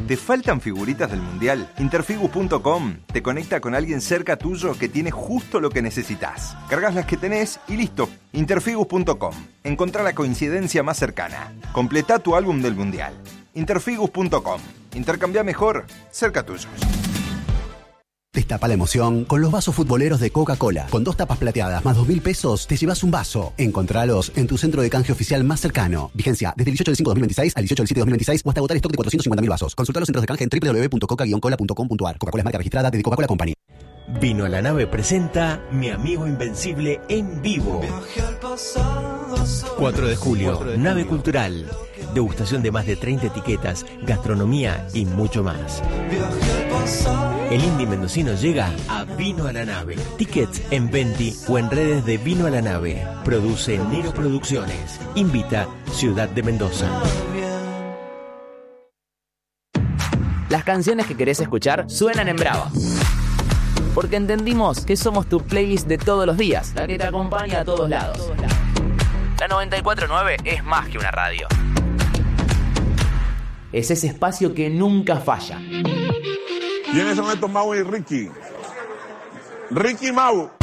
¿Te faltan figuritas del Mundial? Interfigus.com te conecta con alguien cerca tuyo que tiene justo lo que necesitas. Cargas las que tenés y listo. Interfigus.com. Encontrá la coincidencia más cercana. Completá tu álbum del Mundial. Interfigus.com. Intercambia mejor, cerca tuyo. Destapa la emoción con los vasos futboleros de Coca-Cola. Con 2 tapas plateadas más 2.000 pesos, te llevas un vaso. Encontralos en tu centro de canje oficial más cercano. Vigencia desde el 18 del 5 de 2026 al 18 del 7 de 2026 o hasta agotar stock de 450.000 vasos. Consulta los centros de canje en www.coca-cola.com.ar. Coca-Cola es marca registrada de Coca-Cola Company. Vino a la Nave presenta Mi Amigo Invencible en vivo. 4 de julio, Nave Cultural. Degustación de más de 30 etiquetas, gastronomía y mucho más. El indie mendocino llega a Vino a la Nave. Tickets en Venti o en redes de Vino a la Nave. Produce Nero Producciones. Invita Ciudad de Mendoza. Las canciones que querés escuchar suenan en Brava. Porque entendimos que somos tu playlist de todos los días, la que te acompaña a todos lados. La 94.9 es más que una radio. Es ese espacio que nunca falla. Y en ese momento Mau y Ricky. Ricky y Mau.